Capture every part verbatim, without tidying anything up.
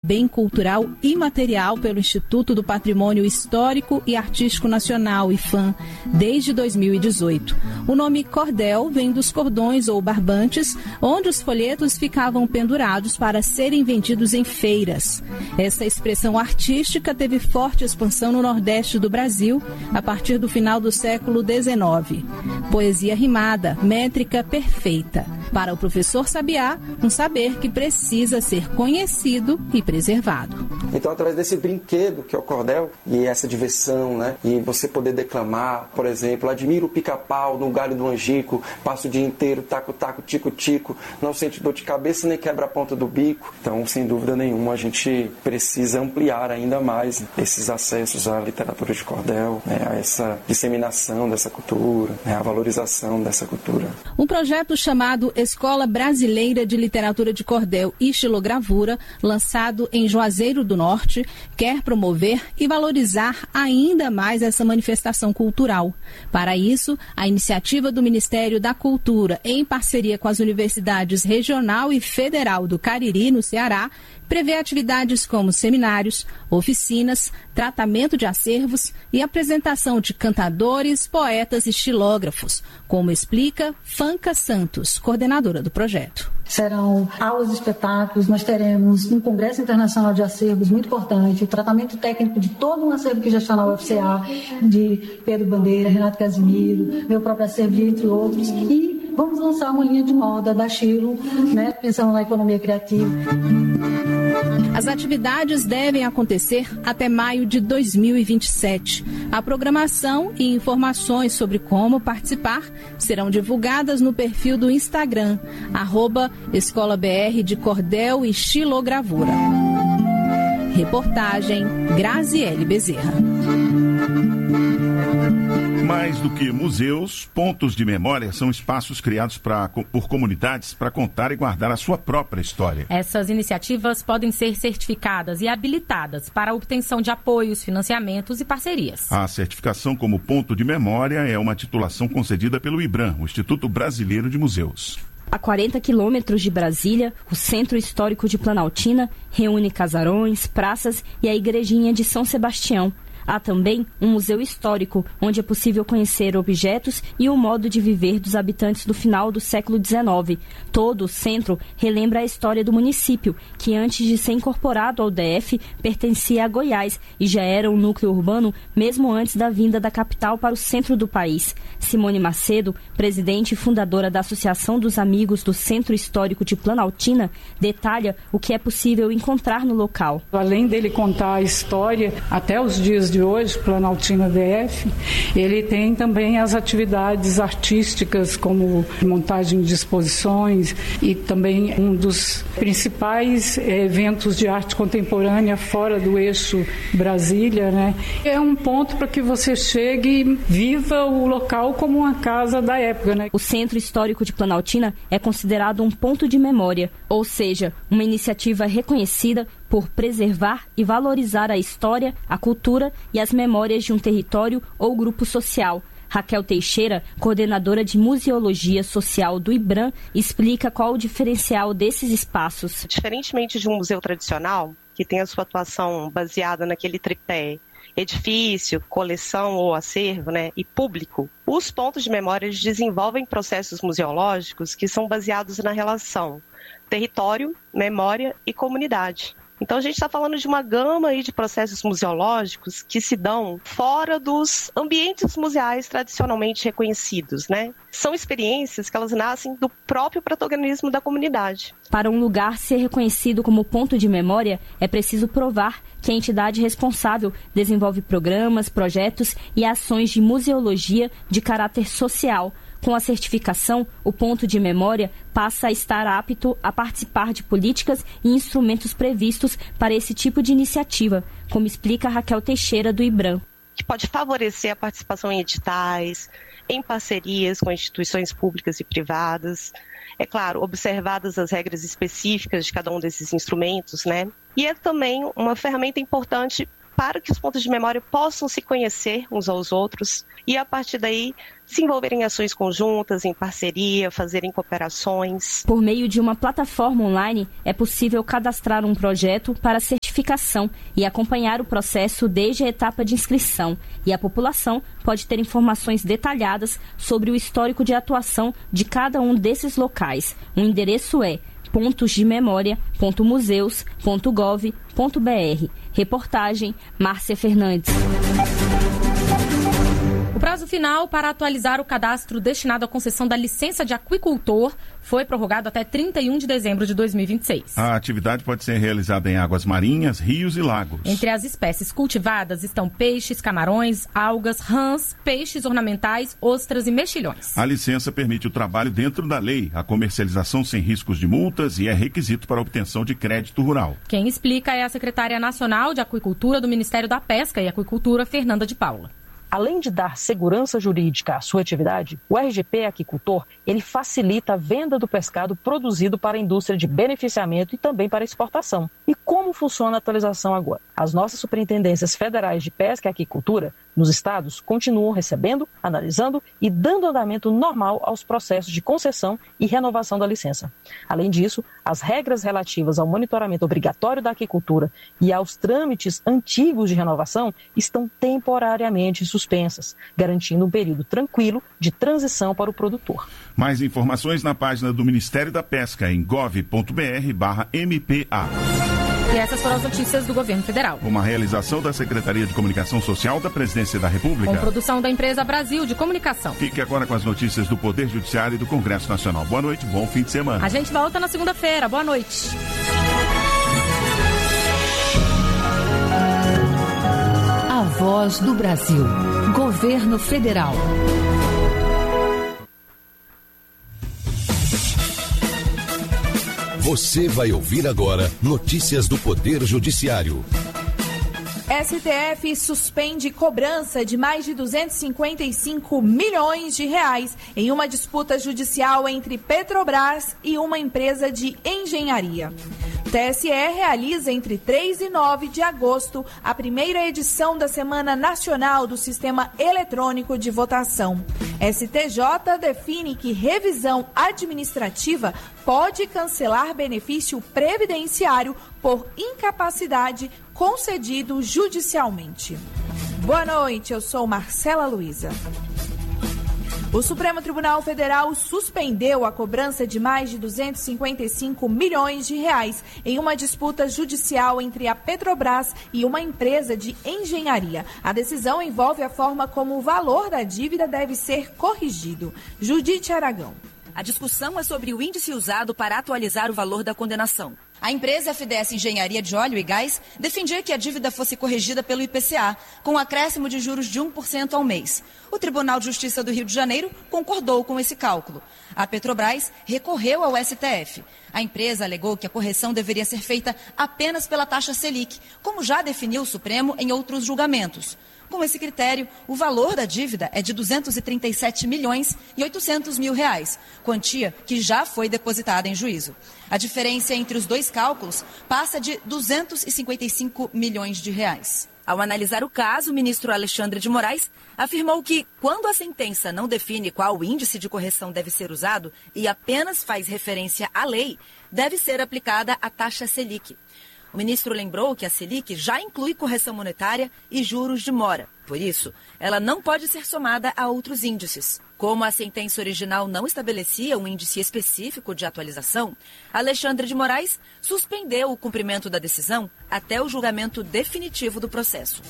bem cultural imaterial pelo Instituto do Patrimônio Histórico e Artístico Nacional, IPHAN, desde dois mil e dezoito. O nome cordel vem dos cordões ou barbantes, onde os folhetos ficavam pendurados para serem vendidos em feiras. Essa expressão artística teve forte expansão no Nordeste do Brasil a partir do final do século dezenove. Poesia rimada, métrica perfeita. Para o professor Sabiá, um saber que precisa ser conhecido e preservado. Então, através desse brinquedo que é o cordel, e essa diversão, né? E você poder declamar, por exemplo, admiro o pica-pau no galho do angico, passo o dia inteiro, taco-taco, tico-tico, não sente dor de cabeça nem quebra a ponta do bico. Então, sem dúvida nenhuma, a gente precisa ampliar ainda mais esses acessos à literatura de cordel, né? A essa disseminação dessa cultura, né? A valorização dessa cultura. Um projeto chamado Escola Brasileira de Literatura de Cordel e Xilogravura, lançado em Juazeiro do Norte, quer promover e valorizar ainda mais essa manifestação cultural. Para isso, a iniciativa do Ministério da Cultura, em parceria com as universidades regional e federal do Cariri, no Ceará, prevê atividades como seminários, oficinas, tratamento de acervos e apresentação de cantadores, poetas e xilógrafos, como explica Fanca Santos, coordenadora do projeto. Serão aulas e espetáculos, nós teremos um congresso internacional de acervos muito importante, o tratamento técnico de todo um acervo que já está na U F C A, de Pedro Bandeira, Renato Casimiro, meu próprio acervo, entre outros, e vamos lançar uma linha de moda da Xilo, né, pensando na economia criativa. As atividades devem acontecer até maio de dois mil e vinte e sete. A programação e informações sobre como participar serão divulgadas no perfil do Instagram, arroba Escola B R de Cordel e Xilogravura. Reportagem Graziele Bezerra. Mais do que museus, pontos de memória são espaços criados pra, por comunidades para contar e guardar a sua própria história. Essas iniciativas podem ser certificadas e habilitadas para a obtenção de apoios, financiamentos e parcerias. A certificação como ponto de memória é uma titulação concedida pelo IBRAM, o Instituto Brasileiro de Museus. A quarenta quilômetros de Brasília, o Centro Histórico de Planaltina reúne casarões, praças e a Igrejinha de São Sebastião. Há também um museu histórico, onde é possível conhecer objetos e o modo de viver dos habitantes do final do século dezenove. Todo o centro relembra a história do município, que antes de ser incorporado ao D F, pertencia a Goiás e já era um núcleo urbano mesmo antes da vinda da capital para o centro do país. Simone Macedo, presidente e fundadora da Associação dos Amigos do Centro Histórico de Planaltina, detalha o que é possível encontrar no local. Além dele contar a história até os dias de hoje, Planaltina D F, ele tem também as atividades artísticas como montagem de exposições e também um dos principais eventos de arte contemporânea fora do eixo Brasília, né? É um ponto para que você chegue e viva o local como uma casa da época, né? O Centro Histórico de Planaltina é considerado um ponto de memória, ou seja, uma iniciativa reconhecida por preservar e valorizar a história, a cultura e as memórias de um território ou grupo social. Raquel Teixeira, coordenadora de Museologia Social do IBRAM, explica qual o diferencial desses espaços. Diferentemente de um museu tradicional, que tem a sua atuação baseada naquele tripé edifício, coleção ou acervo, né, e público, os pontos de memória desenvolvem processos museológicos que são baseados na relação território, memória e comunidade. Então a gente está falando de uma gama aí de processos museológicos que se dão fora dos ambientes museais tradicionalmente reconhecidos, né? São experiências que elas nascem do próprio protagonismo da comunidade. Para um lugar ser reconhecido como ponto de memória, é preciso provar que a entidade responsável desenvolve programas, projetos e ações de museologia de caráter social. Com a certificação, o ponto de memória passa a estar apto a participar de políticas e instrumentos previstos para esse tipo de iniciativa, como explica Raquel Teixeira, do IBRAM. Que pode favorecer a participação em editais, em parcerias com instituições públicas e privadas. É claro, observadas as regras específicas de cada um desses instrumentos, né? E é também uma ferramenta importante para que os pontos de memória possam se conhecer uns aos outros e, a partir daí, se envolverem em ações conjuntas, em parceria, fazerem cooperações. Por meio de uma plataforma online, é possível cadastrar um projeto para certificar certificação e acompanhar o processo desde a etapa de inscrição. E a população pode ter informações detalhadas sobre o histórico de atuação de cada um desses locais. O endereço é pontos de memória ponto museus ponto gov ponto br. Reportagem Márcia Fernandes. O prazo final para atualizar o cadastro destinado à concessão da licença de aquicultor foi prorrogado até trinta e um de dezembro de dois mil e vinte e seis. A atividade pode ser realizada em águas marinhas, rios e lagos. Entre as espécies cultivadas estão peixes, camarões, algas, rãs, peixes ornamentais, ostras e mexilhões. A licença permite o trabalho dentro da lei, a comercialização sem riscos de multas e é requisito para a obtenção de crédito rural. Quem explica é a secretária nacional de Aquicultura do Ministério da Pesca e Aquicultura, Fernanda de Paula. Além de dar segurança jurídica à sua atividade, o R G P Aquicultor ele facilita a venda do pescado produzido para a indústria de beneficiamento e também para exportação. E como funciona a atualização agora? As nossas superintendências federais de pesca e aquicultura nos estados continuam recebendo, analisando e dando andamento normal aos processos de concessão e renovação da licença. Além disso, as regras relativas ao monitoramento obrigatório da aquicultura e aos trâmites antigos de renovação estão temporariamente suspensas, garantindo um período tranquilo de transição para o produtor. Mais informações na página do Ministério da Pesca em gov ponto br barra M P A. E essas foram as notícias do governo federal. Uma realização da Secretaria de Comunicação Social da Presidência da República. Com produção da empresa Brasil de Comunicação. Fique agora com as notícias do Poder Judiciário e do Congresso Nacional. Boa noite, bom fim de semana. A gente volta na segunda-feira. Boa noite. A Voz do Brasil. Governo Federal. Você vai ouvir agora notícias do Poder Judiciário. S T F suspende cobrança de mais de duzentos e cinquenta e cinco milhões de reais em uma disputa judicial entre Petrobras e uma empresa de engenharia. T S E realiza entre três e nove de agosto a primeira edição da Semana Nacional do Sistema Eletrônico de Votação. S T J define que revisão administrativa pode cancelar benefício previdenciário por incapacidade concedido judicialmente. Boa noite, eu sou Marcela Luiza. O Supremo Tribunal Federal suspendeu a cobrança de mais de duzentos e cinquenta e cinco milhões de reais em uma disputa judicial entre a Petrobras e uma empresa de engenharia. A decisão envolve a forma como o valor da dívida deve ser corrigido. Judite Aragão. A discussão é sobre o índice usado para atualizar o valor da condenação. A empresa F D S Engenharia de Óleo e Gás defendia que a dívida fosse corrigida pelo I P C A, com um acréscimo de juros de um por cento ao mês. O Tribunal de Justiça do Rio de Janeiro concordou com esse cálculo. A Petrobras recorreu ao S T F. A empresa alegou que a correção deveria ser feita apenas pela taxa Selic, como já definiu o Supremo em outros julgamentos. Com esse critério, o valor da dívida é de duzentos e trinta e sete milhões e oitocentos mil reais, quantia que já foi depositada em juízo. A diferença entre os dois cálculos passa de duzentos e cinquenta e cinco milhões de reais. Ao analisar o caso, o ministro Alexandre de Moraes afirmou que, quando a sentença não define qual índice de correção deve ser usado e apenas faz referência à lei, deve ser aplicada a taxa Selic. O ministro lembrou que a Selic já inclui correção monetária e juros de mora. Por isso, ela não pode ser somada a outros índices. Como a sentença original não estabelecia um índice específico de atualização, Alexandre de Moraes suspendeu o cumprimento da decisão até o julgamento definitivo do processo.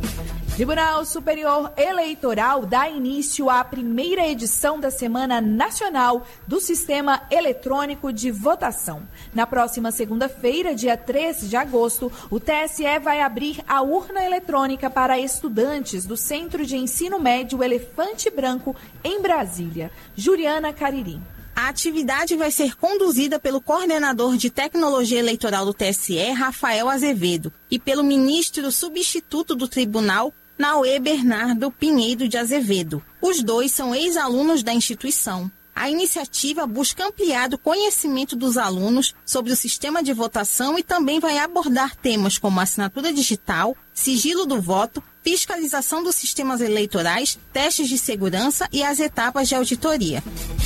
Tribunal Superior Eleitoral dá início à primeira edição da Semana Nacional do Sistema Eletrônico de Votação. Na próxima segunda-feira, dia treze de agosto, o T S E vai abrir a urna eletrônica para estudantes do Centro de Ensino Médio Elefante Branco, em Brasília. Juliana Cariri. A atividade vai ser conduzida pelo coordenador de tecnologia eleitoral do T S E, Rafael Azevedo, e pelo ministro substituto do tribunal, Nauê Bernardo Pinheiro de Azevedo. Os dois são ex-alunos da instituição. A iniciativa busca ampliar o conhecimento dos alunos sobre o sistema de votação e também vai abordar temas como assinatura digital, sigilo do voto, fiscalização dos sistemas eleitorais, testes de segurança e as etapas de auditoria.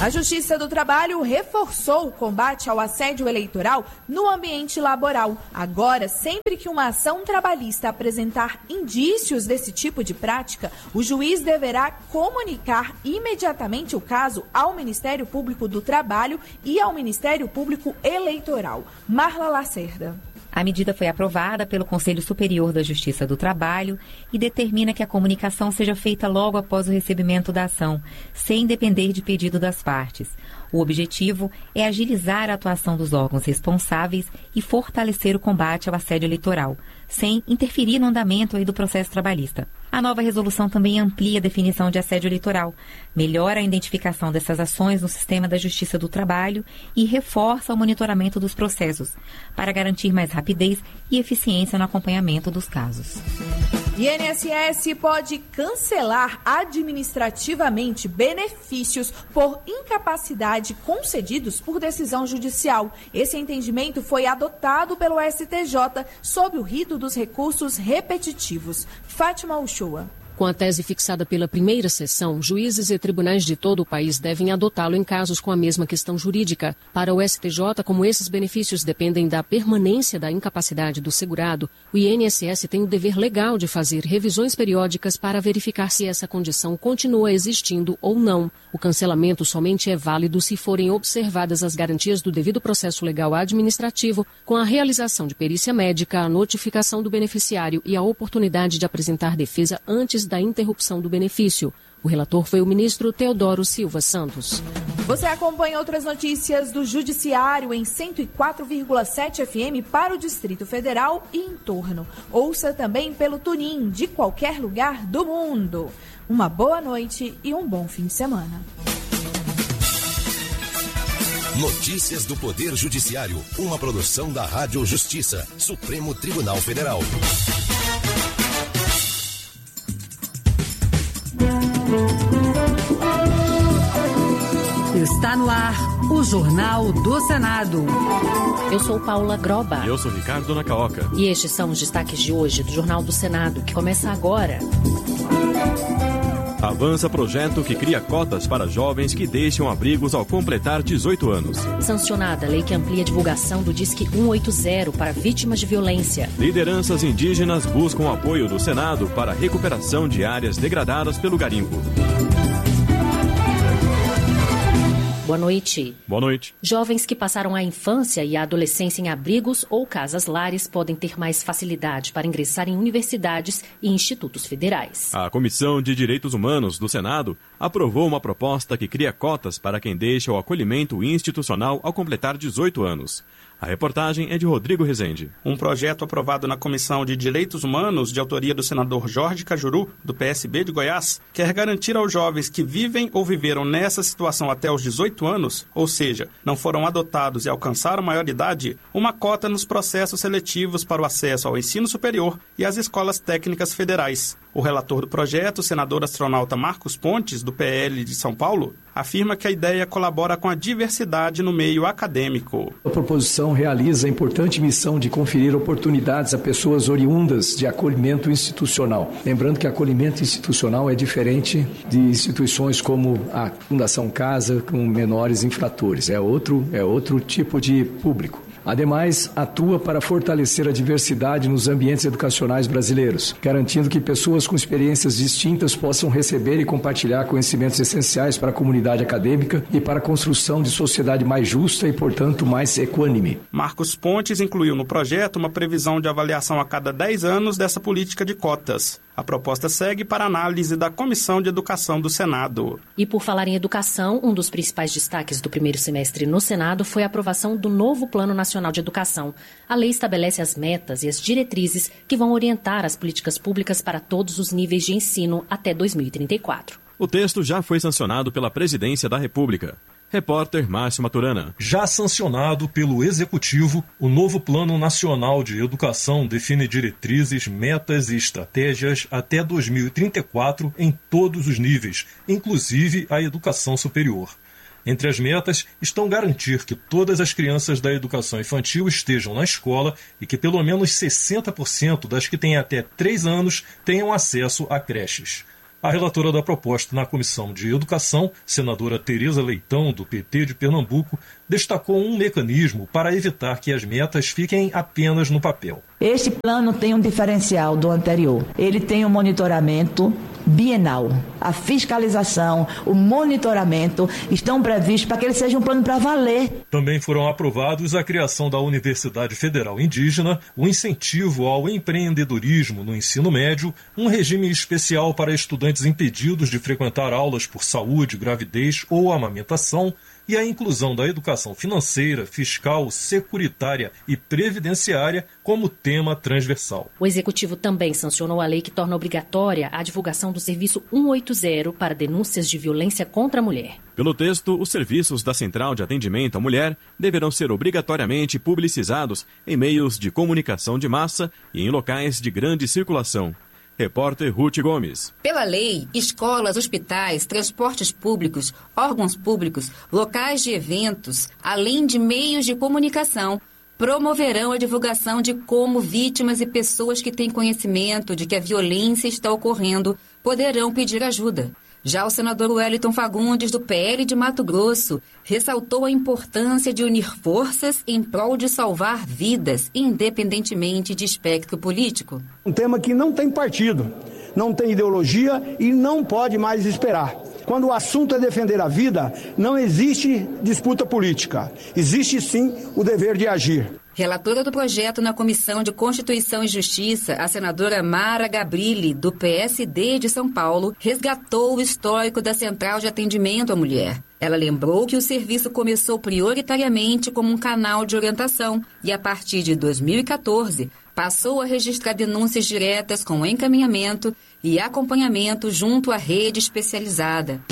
A Justiça do Trabalho reforçou o combate ao assédio eleitoral no ambiente laboral. Agora, sempre que uma ação trabalhista apresentar indícios desse tipo de prática, o juiz deverá comunicar imediatamente o caso ao Ministério Público do Trabalho e ao Ministério Público Eleitoral. Marla Lacerda. A medida foi aprovada pelo Conselho Superior da Justiça do Trabalho e determina que a comunicação seja feita logo após o recebimento da ação, sem depender de pedido das partes. O objetivo é agilizar a atuação dos órgãos responsáveis e fortalecer o combate ao assédio eleitoral, sem interferir no andamento aí do processo trabalhista. A nova resolução também amplia a definição de assédio eleitoral, melhora a identificação dessas ações no sistema da Justiça do Trabalho e reforça o monitoramento dos processos, para garantir mais rapidez e eficiência no acompanhamento dos casos. I N S S pode cancelar administrativamente benefícios por incapacidade concedidos por decisão judicial. Esse entendimento foi adotado pelo S T J sob o rito dos recursos repetitivos. Fátima Uchoa. Com a tese fixada pela primeira sessão, juízes e tribunais de todo o país devem adotá-lo em casos com a mesma questão jurídica. Para o S T J, como esses benefícios dependem da permanência da incapacidade do segurado, o I N S S tem o dever legal de fazer revisões periódicas para verificar se essa condição continua existindo ou não. O cancelamento somente é válido se forem observadas as garantias do devido processo legal administrativo, com a realização de perícia médica, a notificação do beneficiário e a oportunidade de apresentar defesa antes da interrupção do benefício. O relator foi o ministro Teodoro Silva Santos. Você acompanha outras notícias do Judiciário em cento e quatro vírgula sete F M para o Distrito Federal e em torno. Ouça também pelo TuneIn de qualquer lugar do mundo. Uma boa noite e um bom fim de semana. Notícias do Poder Judiciário, uma produção da Rádio Justiça, Supremo Tribunal Federal. Está no ar o Jornal do Senado. Eu sou Paula Groba. E eu sou Ricardo Nacaoca. E estes são os destaques de hoje do Jornal do Senado, que começa agora. Avança projeto que cria cotas para jovens que deixam abrigos ao completar dezoito anos. Sancionada a lei que amplia a divulgação do Disque cento e oitenta para vítimas de violência. Lideranças indígenas buscam apoio do Senado para a recuperação de áreas degradadas pelo garimpo. Boa noite. Boa noite. Jovens que passaram a infância e a adolescência em abrigos ou casas-lares podem ter mais facilidade para ingressar em universidades e institutos federais. A Comissão de Direitos Humanos do Senado aprovou uma proposta que cria cotas para quem deixa o acolhimento institucional ao completar dezoito anos. A reportagem é de Rodrigo Rezende. Um projeto aprovado na Comissão de Direitos Humanos, de autoria do senador Jorge Cajuru, do P S B de Goiás, quer garantir aos jovens que vivem ou viveram nessa situação até os dezoito anos, ou seja, não foram adotados e alcançaram maioridade, uma cota nos processos seletivos para o acesso ao ensino superior e às escolas técnicas federais. O relator do projeto, o senador astronauta Marcos Pontes, do P L de São Paulo, afirma que a ideia colabora com a diversidade no meio acadêmico. A proposição realiza a importante missão de conferir oportunidades a pessoas oriundas de acolhimento institucional. Lembrando que acolhimento institucional é diferente de instituições como a Fundação Casa, com menores infratores. É outro, é outro tipo de público. Ademais, atua para fortalecer a diversidade nos ambientes educacionais brasileiros, garantindo que pessoas com experiências distintas possam receber e compartilhar conhecimentos essenciais para a comunidade acadêmica e para a construção de sociedade mais justa e, portanto, mais equânime. Marcos Pontes incluiu no projeto uma previsão de avaliação a cada dez anos dessa política de cotas. A proposta segue para análise da Comissão de Educação do Senado. E por falar em educação, um dos principais destaques do primeiro semestre no Senado foi a aprovação do novo Plano Nacional de Educação. A lei estabelece as metas e as diretrizes que vão orientar as políticas públicas para todos os níveis de ensino até dois mil e trinta e quatro. O texto já foi sancionado pela Presidência da República. Repórter Márcio Maturana. Já sancionado pelo Executivo, o novo Plano Nacional de Educação define diretrizes, metas e estratégias até dois mil e trinta e quatro em todos os níveis, inclusive a educação superior. Entre as metas estão garantir que todas as crianças da educação infantil estejam na escola e que pelo menos sessenta por cento das que têm até três anos tenham acesso a creches. A relatora da proposta na Comissão de Educação, senadora Tereza Leitão, do P T de Pernambuco, destacou um mecanismo para evitar que as metas fiquem apenas no papel. Este plano tem um diferencial do anterior. Ele tem um monitoramento bienal. A fiscalização, o monitoramento estão previstos para que ele seja um plano para valer. Também foram aprovados a criação da Universidade Federal Indígena, o incentivo ao empreendedorismo no ensino médio, um regime especial para estudantes impedidos de frequentar aulas por saúde, gravidez ou amamentação, e a inclusão da educação financeira, fiscal, securitária e previdenciária como tema transversal. O Executivo também sancionou a lei que torna obrigatória a divulgação do serviço cento e oitenta para denúncias de violência contra a mulher. Pelo texto, os serviços da Central de Atendimento à Mulher deverão ser obrigatoriamente publicizados em meios de comunicação de massa e em locais de grande circulação. Repórter Ruth Gomes. Pela lei, escolas, hospitais, transportes públicos, órgãos públicos, locais de eventos, além de meios de comunicação, promoverão a divulgação de como vítimas e pessoas que têm conhecimento de que a violência está ocorrendo poderão pedir ajuda. Já o senador Wellington Fagundes, do P L de Mato Grosso, ressaltou a importância de unir forças em prol de salvar vidas, independentemente de espectro político. Um tema que não tem partido, não tem ideologia e não pode mais esperar. Quando o assunto é defender a vida, não existe disputa política. Existe sim o dever de agir. Relatora do projeto na Comissão de Constituição e Justiça, a senadora Mara Gabrilli, do P S D de São Paulo, resgatou o histórico da Central de Atendimento à Mulher. Ela lembrou que o serviço começou prioritariamente como um canal de orientação e, a partir de dois mil e quatorze, passou a registrar denúncias diretas com encaminhamento e acompanhamento junto à rede especializada.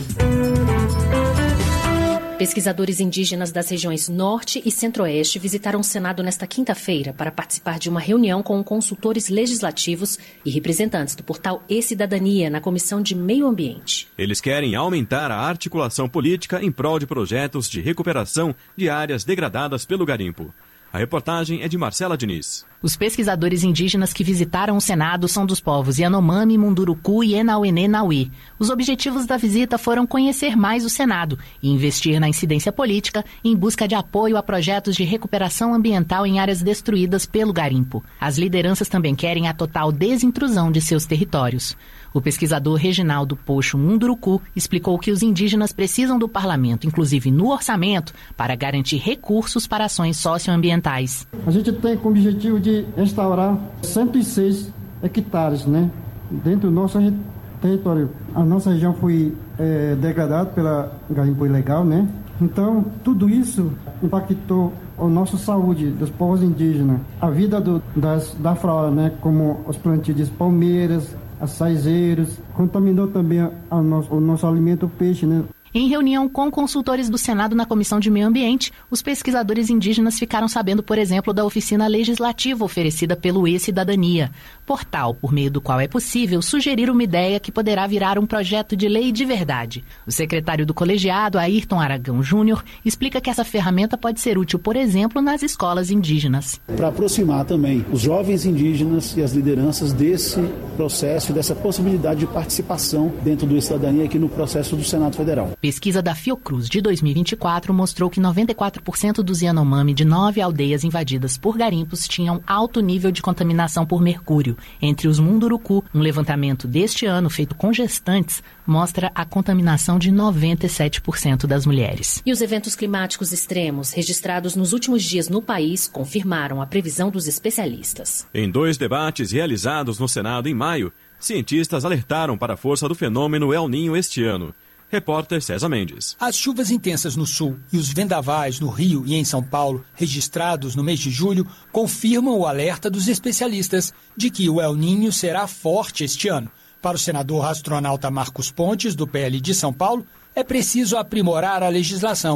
Pesquisadores indígenas das regiões Norte e Centro-Oeste visitaram o Senado nesta quinta-feira para participar de uma reunião com consultores legislativos e representantes do portal E-Cidadania na Comissão de Meio Ambiente. Eles querem aumentar a articulação política em prol de projetos de recuperação de áreas degradadas pelo garimpo. A reportagem é de Marcela Diniz. Os pesquisadores indígenas que visitaram o Senado são dos povos Yanomami, Munduruku e Enauê-Nauê. Os objetivos da visita foram conhecer mais o Senado e investir na incidência política em busca de apoio a projetos de recuperação ambiental em áreas destruídas pelo garimpo. As lideranças também querem a total desintrusão de seus territórios. O pesquisador Reginaldo Poxo Munduruku explicou que os indígenas precisam do parlamento, inclusive no orçamento, para garantir recursos para ações socioambientais. A gente tem como objetivo de restaurar cento e seis hectares, né, dentro do nosso território. A nossa região foi é, degradada pela garimpo ilegal, né? Então, tudo isso impactou a nossa saúde dos povos indígenas, a vida do, das, da flora, né, como os plantios de palmeiras, açaizeiros, contaminou também a, a nosso, o nosso alimento, o peixe, né? Em reunião com consultores do Senado na Comissão de Meio Ambiente, os pesquisadores indígenas ficaram sabendo, por exemplo, da oficina legislativa oferecida pelo E-Cidadania, portal por meio do qual é possível sugerir uma ideia que poderá virar um projeto de lei de verdade. O secretário do colegiado, Ayrton Aragão Júnior, explica que essa ferramenta pode ser útil, por exemplo, nas escolas indígenas. Para aproximar também os jovens indígenas e as lideranças desse processo, dessa possibilidade de participação dentro do E-Cidadania aqui no processo do Senado Federal. Pesquisa da Fiocruz de dois mil e vinte e quatro mostrou que noventa e quatro por cento dos Yanomami de nove aldeias invadidas por garimpos tinham alto nível de contaminação por mercúrio. Entre os Munduruku, um levantamento deste ano feito com gestantes mostra a contaminação de noventa e sete por cento das mulheres. E os eventos climáticos extremos registrados nos últimos dias no país confirmaram a previsão dos especialistas. Em dois debates realizados no Senado em maio, cientistas alertaram para a força do fenômeno El Niño este ano. Repórter César Mendes. As chuvas intensas no sul e os vendavais no Rio e em São Paulo, registrados no mês de julho, confirmam o alerta dos especialistas de que o El Niño será forte este ano. Para o senador astronauta Marcos Pontes, do P L de São Paulo, é preciso aprimorar a legislação,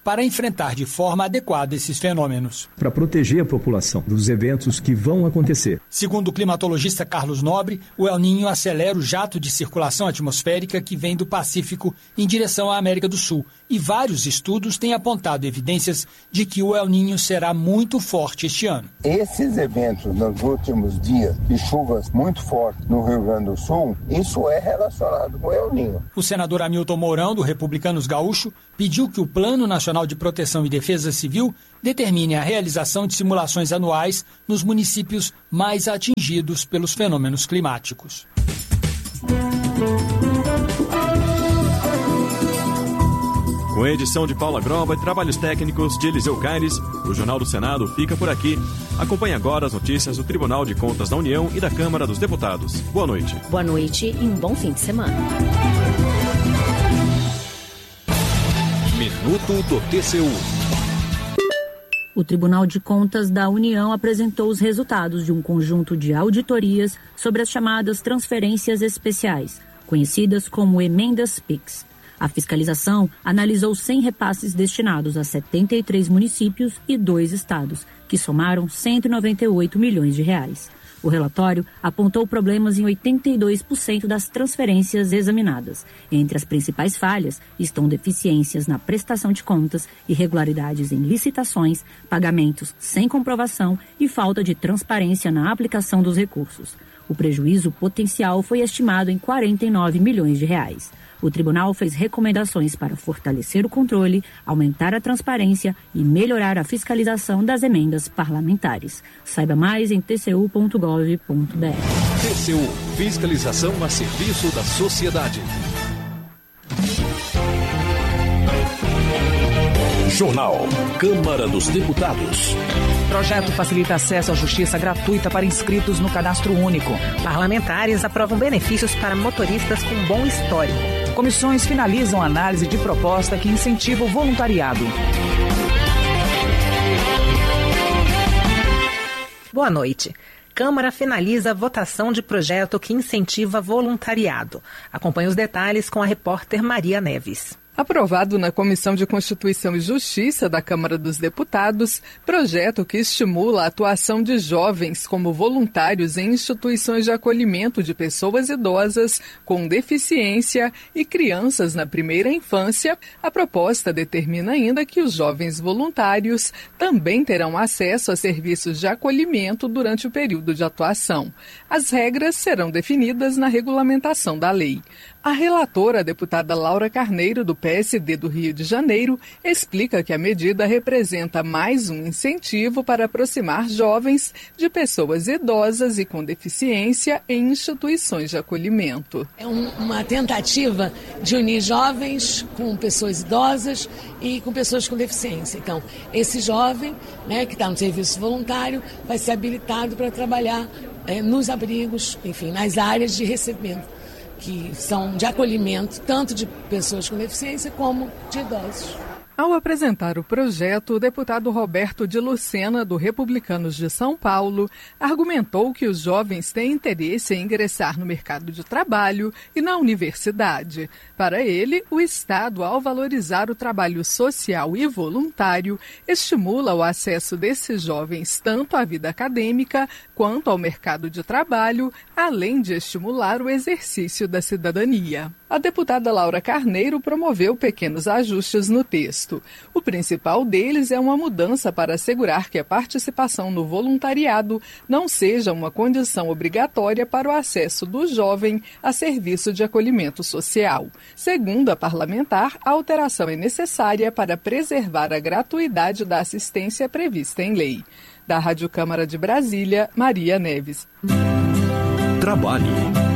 para enfrentar de forma adequada esses fenômenos. Para proteger a população dos eventos que vão acontecer. Segundo o climatologista Carlos Nobre, o El Niño acelera o jato de circulação atmosférica que vem do Pacífico em direção à América do Sul. E vários estudos têm apontado evidências de que o El Niño será muito forte este ano. Esses eventos nos últimos dias de chuvas muito fortes no Rio Grande do Sul, isso é relacionado com o El Niño. O senador Hamilton Mourão, do Republicanos Gaúcho, pediu que o Plano Nacional de Proteção e Defesa Civil determine a realização de simulações anuais nos municípios mais atingidos pelos fenômenos climáticos. Com a edição de Paula Groba e trabalhos técnicos de Eliseu Caires, o Jornal do Senado fica por aqui. Acompanhe agora as notícias do Tribunal de Contas da União e da Câmara dos Deputados. Boa noite. Boa noite e um bom fim de semana. Minuto do T C U. O Tribunal de Contas da União apresentou os resultados de um conjunto de auditorias sobre as chamadas transferências especiais, conhecidas como emendas PIX. A fiscalização analisou cem repasses destinados a setenta e três municípios e dois estados, que somaram cento e noventa e oito milhões de reais. O relatório apontou problemas em oitenta e dois por cento das transferências examinadas. Entre as principais falhas estão deficiências na prestação de contas, irregularidades em licitações, pagamentos sem comprovação e falta de transparência na aplicação dos recursos. O prejuízo potencial foi estimado em quarenta e nove milhões de reais. O tribunal fez recomendações para fortalecer o controle, aumentar a transparência e melhorar a fiscalização das emendas parlamentares. Saiba mais em t c u ponto gov ponto b r. T C U, fiscalização a serviço da sociedade. Jornal Câmara dos Deputados. Projeto facilita acesso à justiça gratuita para inscritos no Cadastro Único. Parlamentares aprovam benefícios para motoristas com bom histórico. Comissões finalizam a análise de proposta que incentiva o voluntariado. Boa noite. Câmara finaliza a votação de projeto que incentiva voluntariado. Acompanhe os detalhes com a repórter Maria Neves. Aprovado na Comissão de Constituição e Justiça da Câmara dos Deputados, projeto que estimula a atuação de jovens como voluntários em instituições de acolhimento de pessoas idosas com deficiência e crianças na primeira infância. A proposta determina ainda que os jovens voluntários também terão acesso a serviços de acolhimento durante o período de atuação. As regras serão definidas na regulamentação da lei. A relatora, a deputada Laura Carneiro, do P S D do Rio de Janeiro, explica que a medida representa mais um incentivo para aproximar jovens de pessoas idosas e com deficiência em instituições de acolhimento. É um, uma tentativa de unir jovens com pessoas idosas e com pessoas com deficiência. Então, esse jovem, né, que está no serviço voluntário vai ser habilitado para trabalhar é, nos abrigos, enfim, nas áreas de recebimento, que são de acolhimento tanto de pessoas com deficiência como de idosos. Ao apresentar o projeto, o deputado Roberto de Lucena, do Republicanos de São Paulo, argumentou que os jovens têm interesse em ingressar no mercado de trabalho e na universidade. Para ele, o Estado, ao valorizar o trabalho social e voluntário, estimula o acesso desses jovens tanto à vida acadêmica quanto ao mercado de trabalho, além de estimular o exercício da cidadania. A deputada Laura Carneiro promoveu pequenos ajustes no texto. O principal deles é uma mudança para assegurar que a participação no voluntariado não seja uma condição obrigatória para o acesso do jovem a serviço de acolhimento social. Segundo a parlamentar, a alteração é necessária para preservar a gratuidade da assistência prevista em lei. Da Rádio Câmara de Brasília, Maria Neves. Trabalho.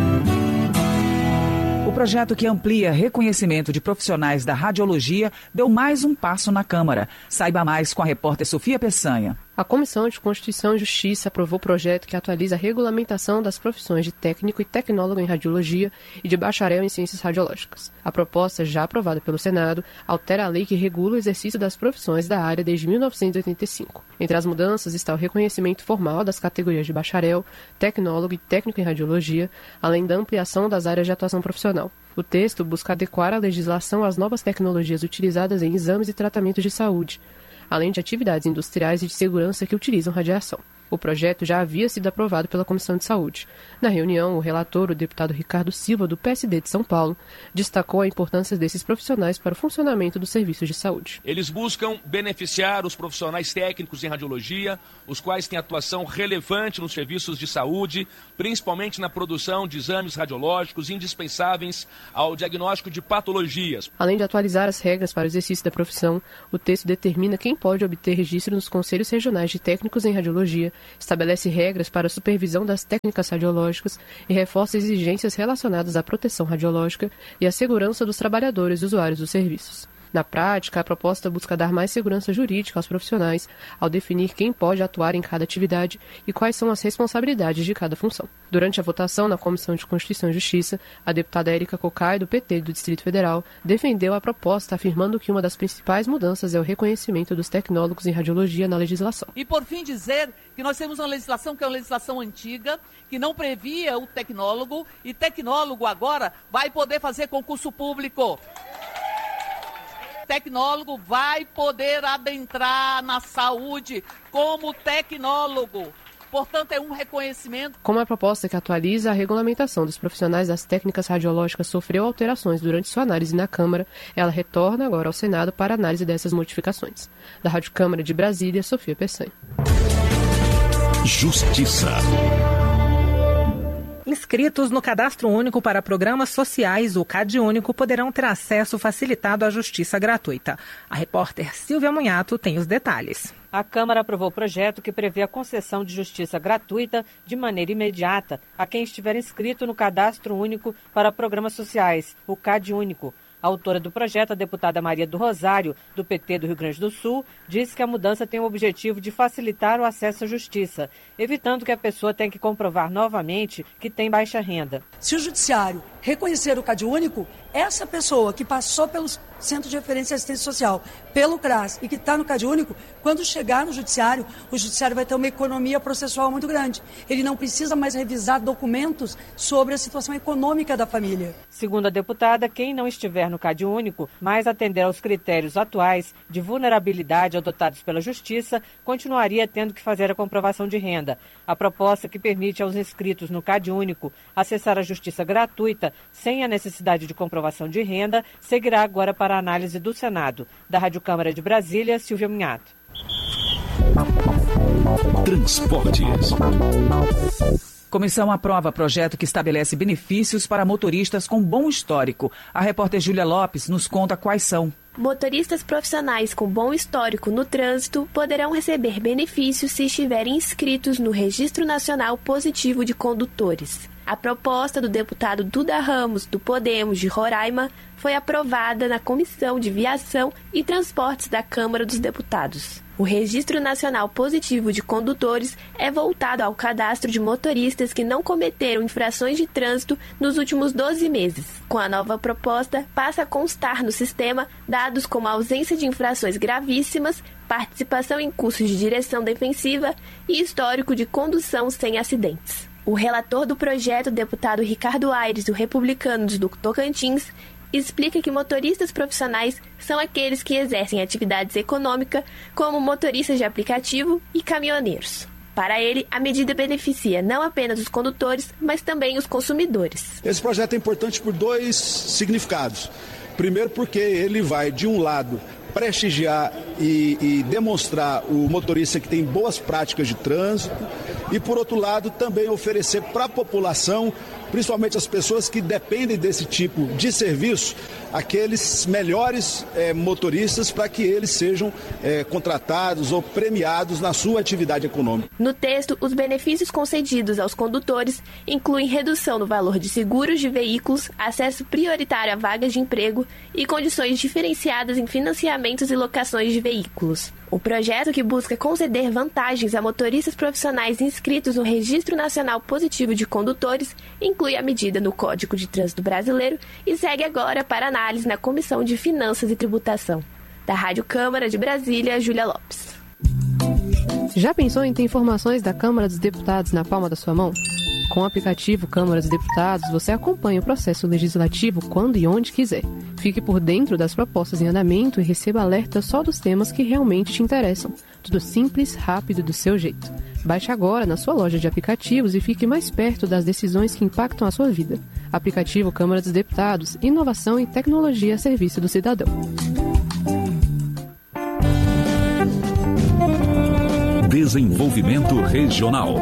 O projeto que amplia reconhecimento de profissionais da radiologia deu mais um passo na Câmara. Saiba mais com a repórter Sofia Peçanha. A Comissão de Constituição e Justiça aprovou o projeto que atualiza a regulamentação das profissões de técnico e tecnólogo em radiologia e de bacharel em ciências radiológicas. A proposta, já aprovada pelo Senado, altera a lei que regula o exercício das profissões da área desde mil novecentos e oitenta e cinco. Entre as mudanças está o reconhecimento formal das categorias de bacharel, tecnólogo e técnico em radiologia, além da ampliação das áreas de atuação profissional. O texto busca adequar a legislação às novas tecnologias utilizadas em exames e tratamentos de saúde, além de atividades industriais e de segurança que utilizam radiação. O projeto já havia sido aprovado pela Comissão de Saúde. Na reunião, o relator, o deputado Ricardo Silva, do P S D de São Paulo, destacou a importância desses profissionais para o funcionamento dos serviços de saúde. Eles buscam beneficiar os profissionais técnicos em radiologia, os quais têm atuação relevante nos serviços de saúde, principalmente na produção de exames radiológicos indispensáveis ao diagnóstico de patologias. Além de atualizar as regras para o exercício da profissão, o texto determina quem pode obter registro nos conselhos regionais de técnicos em radiologia, estabelece regras para a supervisão das técnicas radiológicas e reforça exigências relacionadas à proteção radiológica e à segurança dos trabalhadores e usuários dos serviços. Na prática, a proposta busca dar mais segurança jurídica aos profissionais ao definir quem pode atuar em cada atividade e quais são as responsabilidades de cada função. Durante a votação na Comissão de Constituição e Justiça, a deputada Érica Cocai, do P T do Distrito Federal, defendeu a proposta, afirmando que uma das principais mudanças é o reconhecimento dos tecnólogos em radiologia na legislação. E, por fim, dizer que nós temos uma legislação que é uma legislação antiga, que não previa o tecnólogo, e tecnólogo agora vai poder fazer concurso público. Tecnólogo vai poder adentrar na saúde como tecnólogo. Portanto, é um reconhecimento. Como a proposta que atualiza a regulamentação dos profissionais das técnicas radiológicas sofreu alterações durante sua análise na Câmara, ela retorna agora ao Senado para análise dessas modificações. Da Rádio Câmara de Brasília, Sofia Peçanha. Justiça. Inscritos no Cadastro Único para Programas Sociais, o CadÚnico, poderão ter acesso facilitado à justiça gratuita. A repórter Silvia Munhato tem os detalhes. A Câmara aprovou o projeto que prevê a concessão de justiça gratuita de maneira imediata a quem estiver inscrito no Cadastro Único para Programas Sociais, o CadÚnico. A autora do projeto, a deputada Maria do Rosário, do P T do Rio Grande do Sul, disse que a mudança tem o objetivo de facilitar o acesso à justiça, evitando que a pessoa tenha que comprovar novamente que tem baixa renda. Se o judiciário reconhecer o CadÚnico, essa pessoa que passou pelo Centro de Referência e Assistência Social, pelo CRAS e que está no CadÚnico, quando chegar no judiciário, o judiciário vai ter uma economia processual muito grande. Ele não precisa mais revisar documentos sobre a situação econômica da família. Segundo a deputada, quem não estiver no CadÚnico, mas atender aos critérios atuais de vulnerabilidade adotados pela Justiça, continuaria tendo que fazer a comprovação de renda. A proposta que permite aos inscritos no CadÚnico acessar a justiça gratuita sem a necessidade de comprovação de renda seguirá agora para a análise do Senado. Da Rádio Câmara de Brasília, Silvia Munhato. Transportes. Comissão aprova projeto que estabelece benefícios para motoristas com bom histórico. A repórter Júlia Lopes nos conta quais são. Motoristas profissionais com bom histórico no trânsito poderão receber benefícios se estiverem inscritos no Registro Nacional Positivo de Condutores. A proposta do deputado Duda Ramos, do Podemos de Roraima, foi aprovada na Comissão de Viação e Transportes da Câmara dos Deputados. O Registro Nacional Positivo de Condutores é voltado ao cadastro de motoristas que não cometeram infrações de trânsito nos últimos doze meses. Com a nova proposta, passa a constar no sistema dados como a ausência de infrações gravíssimas, participação em cursos de direção defensiva e histórico de condução sem acidentes. O relator do projeto, deputado Ricardo Aires, do Republicanos do Tocantins, explica que motoristas profissionais são aqueles que exercem atividades econômicas como motoristas de aplicativo e caminhoneiros. Para ele, a medida beneficia não apenas os condutores, mas também os consumidores. Esse projeto é importante por dois significados. Primeiro, porque ele vai, de um lado, prestigiar e, e demonstrar o motorista que tem boas práticas de trânsito e, por outro lado, também oferecer para a população, principalmente as pessoas que dependem desse tipo de serviço, aqueles melhores é, motoristas para que eles sejam é, contratados ou premiados na sua atividade econômica. No texto, os benefícios concedidos aos condutores incluem redução no valor de seguros de veículos, acesso prioritário a vagas de emprego e condições diferenciadas em financiamentos e locações de veículos. O projeto, que busca conceder vantagens a motoristas profissionais inscritos no Registro Nacional Positivo de Condutores, inclui a medida no Código de Trânsito Brasileiro e segue agora para análise na Comissão de Finanças e Tributação. Da Rádio Câmara de Brasília, Júlia Lopes. Já pensou em ter informações da Câmara dos Deputados na palma da sua mão? Com o aplicativo Câmara dos Deputados, você acompanha o processo legislativo quando e onde quiser. Fique por dentro das propostas em andamento e receba alertas só dos temas que realmente te interessam. Tudo simples, rápido e do seu jeito. Baixe agora na sua loja de aplicativos e fique mais perto das decisões que impactam a sua vida. Aplicativo Câmara dos Deputados, inovação e tecnologia a serviço do cidadão. Desenvolvimento Regional.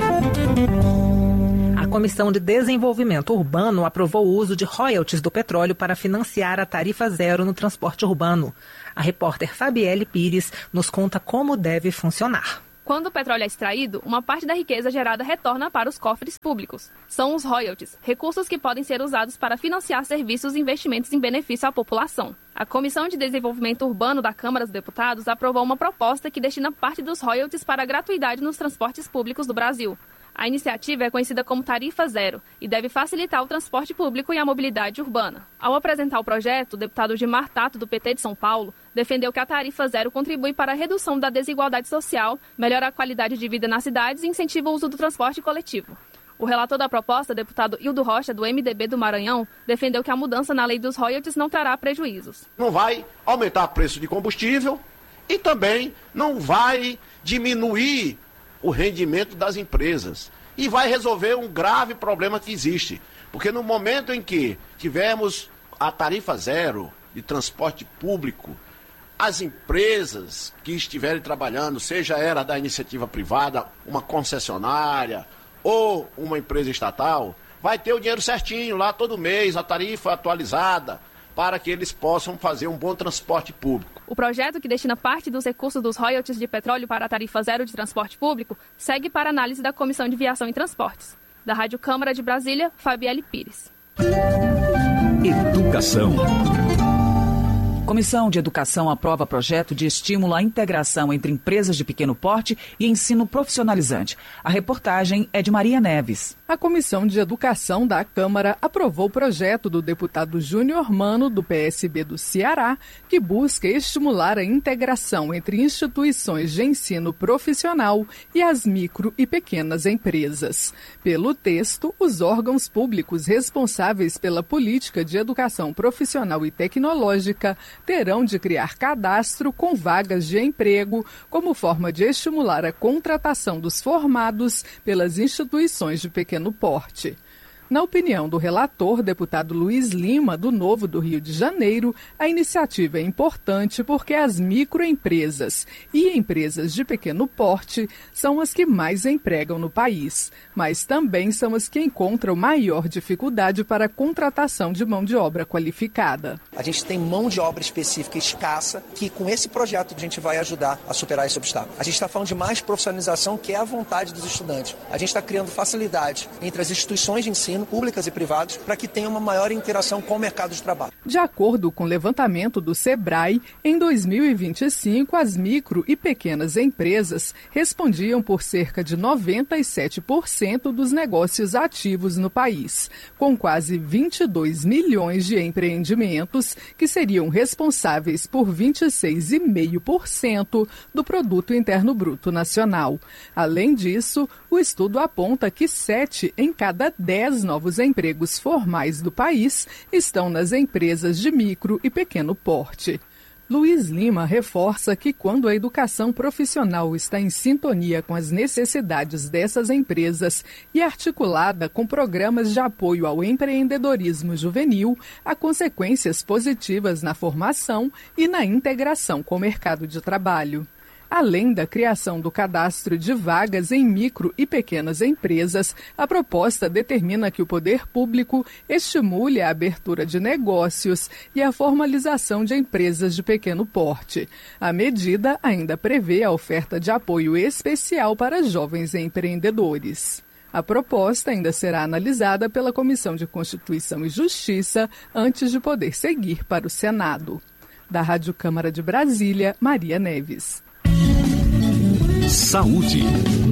A Comissão de Desenvolvimento Urbano aprovou o uso de royalties do petróleo para financiar a tarifa zero no transporte urbano. A repórter Fabielle Pires nos conta como deve funcionar. Quando o petróleo é extraído, uma parte da riqueza gerada retorna para os cofres públicos. São os royalties, recursos que podem ser usados para financiar serviços e investimentos em benefício à população. A Comissão de Desenvolvimento Urbano da Câmara dos Deputados aprovou uma proposta que destina parte dos royalties para a gratuidade nos transportes públicos do Brasil. A iniciativa é conhecida como Tarifa Zero e deve facilitar o transporte público e a mobilidade urbana. Ao apresentar o projeto, o deputado Gilmar Tato, do P T de São Paulo, defendeu que a Tarifa Zero contribui para a redução da desigualdade social, melhora a qualidade de vida nas cidades e incentiva o uso do transporte coletivo. O relator da proposta, deputado Hildo Rocha, do M D B do Maranhão, defendeu que a mudança na lei dos royalties não trará prejuízos. Não vai aumentar o preço de combustível e também não vai diminuir o rendimento das empresas. E vai resolver um grave problema que existe. Porque no momento em que tivermos a tarifa zero de transporte público, as empresas que estiverem trabalhando, seja ela da iniciativa privada, uma concessionária ou uma empresa estatal, vai ter o dinheiro certinho lá todo mês, a tarifa atualizada, para que eles possam fazer um bom transporte público. O projeto, que destina parte dos recursos dos royalties de petróleo para a tarifa zero de transporte público, segue para análise da Comissão de Viação e Transportes. Da Rádio Câmara de Brasília, Fabielle Pires. Educação. Comissão de Educação aprova projeto de estímulo à integração entre empresas de pequeno porte e ensino profissionalizante. A reportagem é de Maria Neves. A Comissão de Educação da Câmara aprovou o projeto do deputado Júnior Mano, do P S B do Ceará, que busca estimular a integração entre instituições de ensino profissional e as micro e pequenas empresas. Pelo texto, os órgãos públicos responsáveis pela política de educação profissional e tecnológica terão de criar cadastro com vagas de emprego como forma de estimular a contratação dos formados pelas instituições de pequeno porte. Na opinião do relator, deputado Luiz Lima, do Novo do Rio de Janeiro, a iniciativa é importante porque as microempresas e empresas de pequeno porte são as que mais empregam no país, mas também são as que encontram maior dificuldade para a contratação de mão de obra qualificada. A gente tem mão de obra específica escassa que com esse projeto a gente vai ajudar a superar esse obstáculo. A gente está falando de mais profissionalização, que é a vontade dos estudantes. A gente está criando facilidade entre as instituições de ensino públicas e privadas, para que tenha uma maior interação com o mercado de trabalho. De acordo com o levantamento do Sebrae, em dois mil e vinte e cinco, as micro e pequenas empresas respondiam por cerca de noventa e sete por cento dos negócios ativos no país, com quase vinte e dois milhões de empreendimentos que seriam responsáveis por vinte e seis vírgula cinco por cento do Produto Interno Bruto Nacional. Além disso, o estudo aponta que sete em cada dez novos empregos formais do país estão nas empresas de micro e pequeno porte. Luiz Lima reforça que quando a educação profissional está em sintonia com as necessidades dessas empresas e articulada com programas de apoio ao empreendedorismo juvenil, há consequências positivas na formação e na integração com o mercado de trabalho. Além da criação do cadastro de vagas em micro e pequenas empresas, a proposta determina que o poder público estimule a abertura de negócios e a formalização de empresas de pequeno porte. A medida ainda prevê a oferta de apoio especial para jovens empreendedores. A proposta ainda será analisada pela Comissão de Constituição e Justiça antes de poder seguir para o Senado. Da Rádio Câmara de Brasília, Maria Neves. Saúde.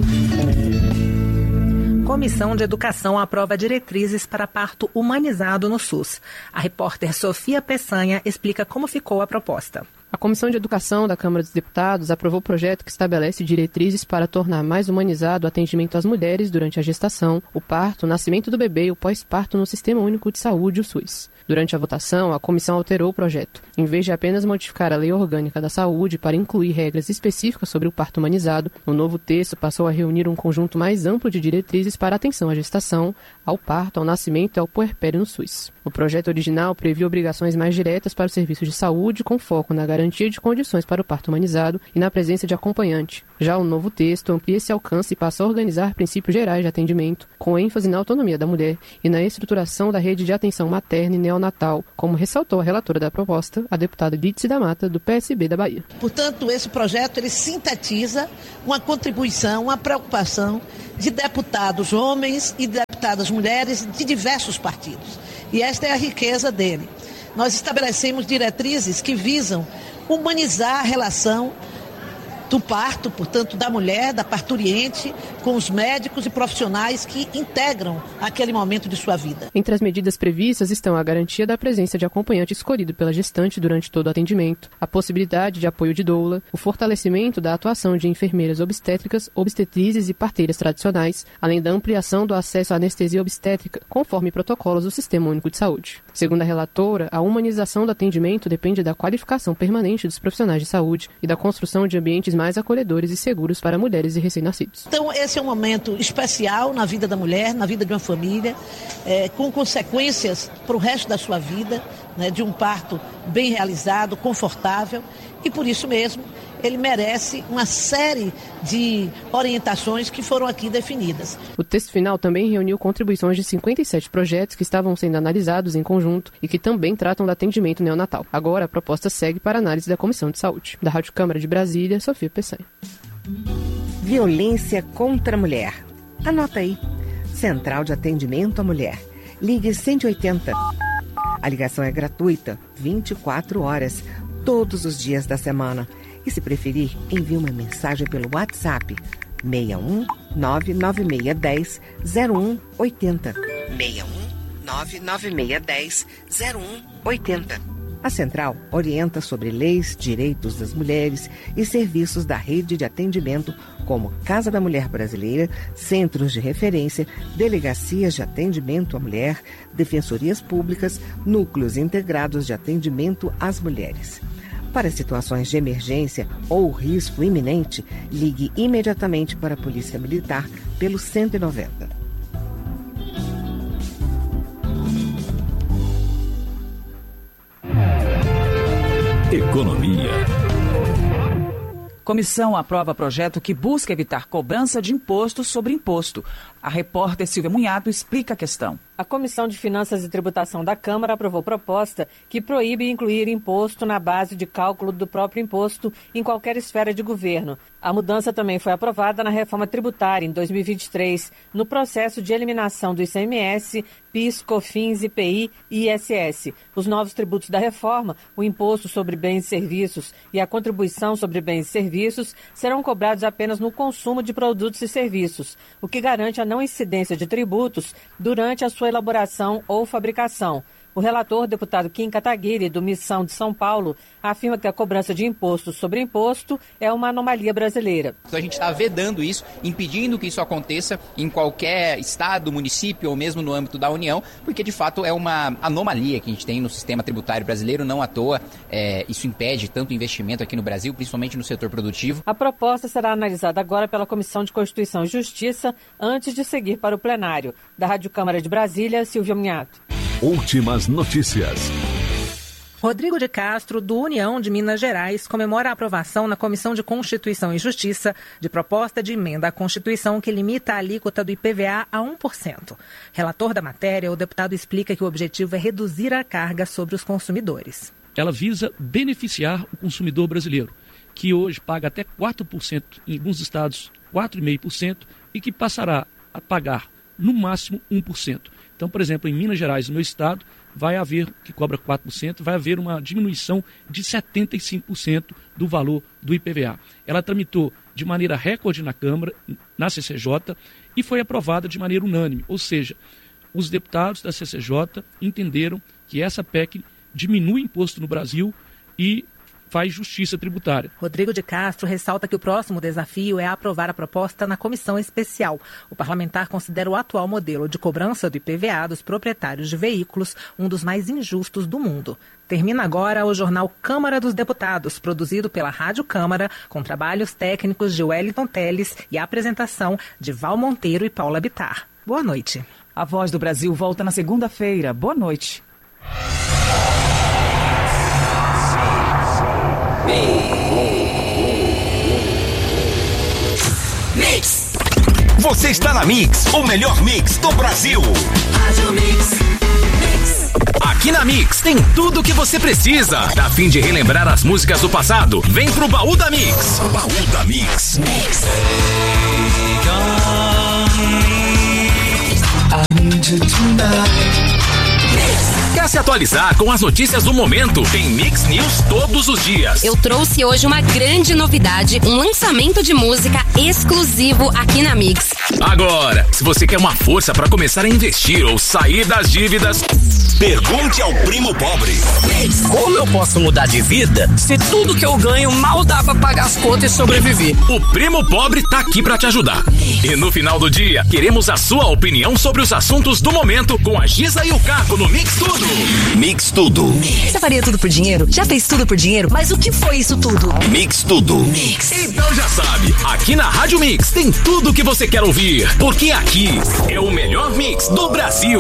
Comissão de Educação aprova diretrizes para parto humanizado no SUS. A repórter Sofia Peçanha explica como ficou a proposta. A Comissão de Educação da Câmara dos Deputados aprovou o projeto que estabelece diretrizes para tornar mais humanizado o atendimento às mulheres durante a gestação, o parto, o nascimento do bebê e o pós-parto no Sistema Único de Saúde, o SUS. Durante a votação, a comissão alterou o projeto. Em vez de apenas modificar a Lei Orgânica da Saúde para incluir regras específicas sobre o parto humanizado, o novo texto passou a reunir um conjunto mais amplo de diretrizes para atenção à gestação, ao parto, ao nascimento e ao puerpério no SUS. O projeto original previa obrigações mais diretas para os serviços de saúde, com foco na garantia de condições para o parto humanizado e na presença de acompanhante. Já o novo texto amplia esse alcance e passa a organizar princípios gerais de atendimento, com ênfase na autonomia da mulher e na estruturação da rede de atenção materna e neonatal, como ressaltou a relatora da proposta, a deputada Dídice da Mata, do P S B da Bahia. Portanto, esse projeto ele sintetiza uma contribuição, uma preocupação de deputados homens e deputadas mulheres de diversos partidos. E esta é a riqueza dele. Nós estabelecemos diretrizes que visam humanizar a relação do parto, portanto, da mulher, da parturiente, com os médicos e profissionais que integram aquele momento de sua vida. Entre as medidas previstas estão a garantia da presença de acompanhante escolhido pela gestante durante todo o atendimento, a possibilidade de apoio de doula, o fortalecimento da atuação de enfermeiras obstétricas, obstetrizes e parteiras tradicionais, além da ampliação do acesso à anestesia obstétrica, conforme protocolos do Sistema Único de Saúde. Segundo a relatora, a humanização do atendimento depende da qualificação permanente dos profissionais de saúde e da construção de ambientes mais acolhedores e seguros para mulheres e recém-nascidos. Então, esse é um momento especial na vida da mulher, na vida de uma família, é, com consequências para o resto da sua vida, né, de um parto bem realizado, confortável, e por isso mesmo ele merece uma série de orientações que foram aqui definidas. O texto final também reuniu contribuições de cinquenta e sete projetos que estavam sendo analisados em conjunto e que também tratam do atendimento neonatal. Agora, a proposta segue para análise da Comissão de Saúde. Da Rádio Câmara de Brasília, Sofia Peçanha. Violência contra a mulher. Anota aí. Central de Atendimento à Mulher. Ligue cento e oitenta. A ligação é gratuita, vinte e quatro horas, todos os dias da semana. E se preferir, envie uma mensagem pelo WhatsApp seis um nove nove seis um zero zero um oito zero. seis um nove nove seis um zero zero um oito zero. A Central orienta sobre leis, direitos das mulheres e serviços da rede de atendimento, como Casa da Mulher Brasileira, centros de referência, delegacias de atendimento à mulher, defensorias públicas, núcleos integrados de atendimento às mulheres. Para situações de emergência ou risco iminente, ligue imediatamente para a Polícia Militar pelo cento e noventa. Economia. Comissão aprova projeto que busca evitar cobrança de imposto sobre imposto. A repórter Silvia Munhato explica a questão. A Comissão de Finanças e Tributação da Câmara aprovou proposta que proíbe incluir imposto na base de cálculo do próprio imposto em qualquer esfera de governo. A mudança também foi aprovada na reforma tributária em dois mil e vinte e três, no processo de eliminação do I C M S, PIS, COFINS, I P I e I S S. Os novos tributos da reforma, o imposto sobre bens e serviços e a contribuição sobre bens e serviços, serão cobrados apenas no consumo de produtos e serviços, o que garante a não incidência de tributos durante a sua elaboração ou fabricação. O relator, deputado Kim Kataguiri, do Missão de São Paulo, afirma que a cobrança de imposto sobre imposto é uma anomalia brasileira. A gente está vedando isso, impedindo que isso aconteça em qualquer estado, município ou mesmo no âmbito da União, porque de fato é uma anomalia que a gente tem no sistema tributário brasileiro, não à toa. É, isso impede tanto investimento aqui no Brasil, principalmente no setor produtivo. A proposta será analisada agora pela Comissão de Constituição e Justiça, antes de seguir para o plenário. Da Rádio Câmara de Brasília, Silvia Munhato. Últimas notícias. Rodrigo de Castro, do União de Minas Gerais, comemora a aprovação na Comissão de Constituição e Justiça de proposta de emenda à Constituição que limita a alíquota do I P V A a um por cento. Relator da matéria, o deputado explica que o objetivo é reduzir a carga sobre os consumidores. Ela visa beneficiar o consumidor brasileiro, que hoje paga até quatro por cento, em alguns estados quatro vírgula cinco por cento, e que passará a pagar no máximo um por cento. Então, por exemplo, em Minas Gerais, no meu estado, vai haver, que cobra quatro por cento, vai haver uma diminuição de setenta e cinco por cento do valor do I P V A. Ela tramitou de maneira recorde na Câmara, na C C J, e foi aprovada de maneira unânime, ou seja, os deputados da C C J entenderam que essa P E C diminui o imposto no Brasil e faz justiça tributária. Rodrigo de Castro ressalta que o próximo desafio é aprovar a proposta na comissão especial. O parlamentar considera o atual modelo de cobrança do I P V A dos proprietários de veículos um dos mais injustos do mundo. Termina agora o jornal Câmara dos Deputados, produzido pela Rádio Câmara, com trabalhos técnicos de Wellington Teles e a apresentação de Val Monteiro e Paula Bittar. Boa noite. A Voz do Brasil volta na segunda-feira. Boa noite. Mix. Você está na Mix, o melhor mix do Brasil. Rádio Mix. Mix. Aqui na Mix tem tudo o que você precisa. Tá a fim de relembrar as músicas do passado? Vem pro Baú da Mix. Baú da Mix. Mix. I need you tonight. Quer se atualizar com as notícias do momento? Tem Mix News todos os dias. Eu trouxe hoje uma grande novidade, um lançamento de música exclusivo aqui na Mix. Agora, se você quer uma força para começar a investir ou sair das dívidas, pergunte ao Primo Pobre. Como eu posso mudar de vida se tudo que eu ganho mal dá pra pagar as contas e sobreviver? O Primo Pobre tá aqui pra te ajudar. E no final do dia, queremos a sua opinião sobre os assuntos do momento com a Giza e o Caco no Mix Tudo. Mix Tudo. Você faria tudo por dinheiro? Já fez tudo por dinheiro? Mas o que foi isso tudo? Mix Tudo. Mix. Então já sabe, aqui na Rádio Mix tem tudo o que você quer ouvir, porque aqui é o melhor mix do Brasil.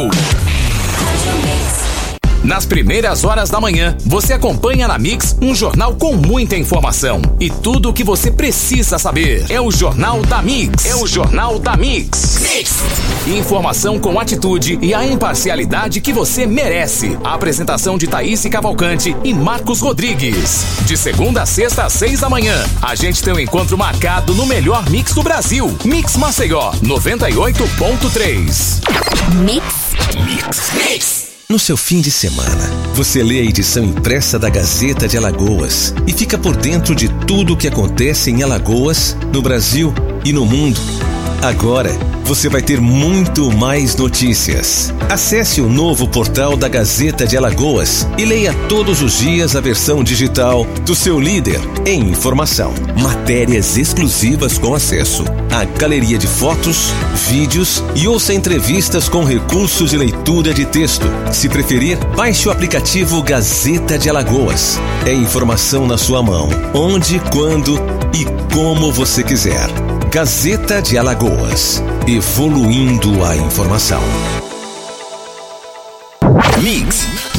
Nas primeiras horas da manhã, você acompanha na Mix um jornal com muita informação e tudo o que você precisa saber. É o Jornal da Mix. É o Jornal da Mix. Mix. Informação com atitude e a imparcialidade que você merece. A apresentação de Thaís Cavalcante e Marcos Rodrigues. De segunda a sexta às seis da manhã, a gente tem um encontro marcado no melhor mix do Brasil. Mix Maceió, noventa e oito ponto três. Mix. Mix. Mix. No seu fim de semana, você lê a edição impressa da Gazeta de Alagoas e fica por dentro de tudo o que acontece em Alagoas, no Brasil e no mundo. Agora, você vai ter muito mais notícias. Acesse o novo portal da Gazeta de Alagoas e leia todos os dias a versão digital do seu líder em informação. Matérias exclusivas com acesso à galeria de fotos, vídeos e ouça entrevistas com recursos de leitura de texto. Se preferir, baixe o aplicativo Gazeta de Alagoas. É informação na sua mão, onde, quando e como você quiser. Gazeta de Alagoas, evoluindo a informação. Mix.